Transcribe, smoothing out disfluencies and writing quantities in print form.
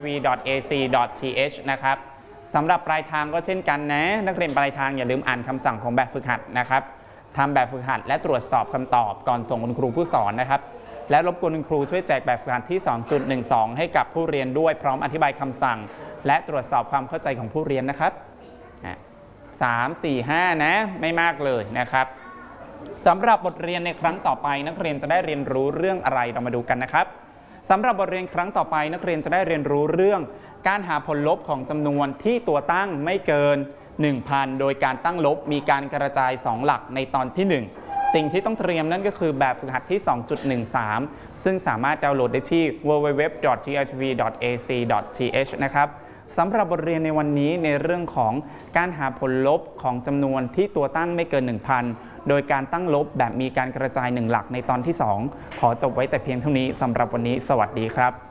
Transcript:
v.ac.th นะครับสำหรับปลายทางก็เช่นกันนะนักเรียนปลายทางอย่าลืมอ่านคำสั่งของแบบฝึกหัดนะครับทำแบบฝึกหัดและตรวจสอบคำตอบก่อนส่งคุณครูผู้สอนนะครับและรบกวนคุณครูช่วยแจกแบบฝึกหัดที่ 2.12 ให้กับผู้เรียนด้วยพร้อมอธิบายคำสั่งและตรวจสอบความเข้าใจของผู้เรียนนะครับ3 4 5นะไม่มากเลยนะครับสำหรับบทเรียนในครั้งต่อไปนักเรียนจะได้เรียนรู้เรื่องอะไรเรามาดูกันนะครับสำหรับบทเรียนครั้งต่อไปนักเรียนจะได้เรียนรู้เรื่องการหาผลลบของจำนวนที่ตัวตั้งไม่เกิน 1,000 โดยการตั้งลบมีการกระจาย 2 หลักในตอนที่ 1สิ่งที่ต้องเตรียมนั่นก็คือแบบฝึกหัดที่ 2.13 ซึ่งสามารถดาวน์โหลดได้ที่ www.grtv.ac.th นะครับสำหรับบทเรียนในวันนี้ในเรื่องของการหาผลลบของจำนวนที่ตัวตั้งไม่เกิน 1,000 โดยการตั้งลบแบบมีการกระจาย 1 หลักในตอนที่ 2ขอจบไว้แต่เพียงเท่านี้สำหรับวันนี้สวัสดีครับ